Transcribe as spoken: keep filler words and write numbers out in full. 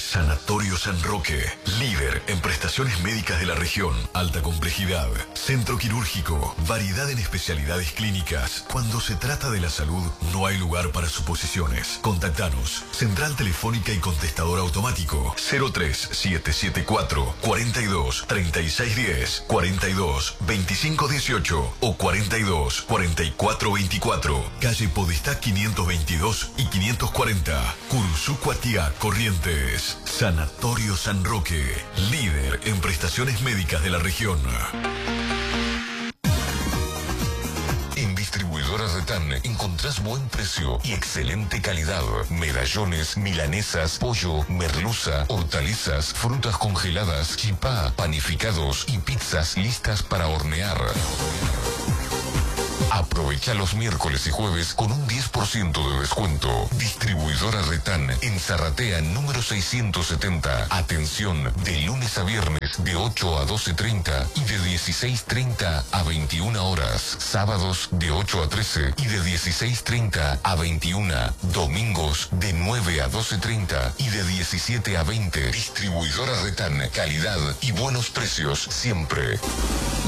Sanatorio San Roque, líder en prestaciones médicas de la región. Alta complejidad, centro quirúrgico, variedad en especialidades clínicas. Cuando se trata de la salud, no hay lugar para suposiciones. Contactanos. Central telefónica y contestador automático cero tres siete siete cuatro, cuarenta y dos, treinta y seis diez, cuarenta y dos, veinticinco dieciocho o cuarenta y dos, cuarenta y cuatro veinticuatro. Calle Podestá quinientos veintidós y quinientos cuarenta. Curuzú Cuatía, Corrientes. Sanatorio San Roque, líder en prestaciones médicas de la región. En Distribuidora Retán encontrás buen precio y excelente calidad. Medallones, milanesas, pollo, merluza, hortalizas, frutas congeladas, chipá, panificados y pizzas listas para hornear. Aprovecha los miércoles y jueves con un diez por ciento de descuento. Distribuidora Retán en Zarratea número seiscientos setenta. Atención de lunes a viernes de ocho a doce treinta y de dieciséis treinta a veintiuna horas. Sábados de ocho a trece y de dieciséis treinta a veintiuna. Domingos de nueve a doce treinta y de diecisiete a veinte. Distribuidora Retán, calidad y buenos precios siempre.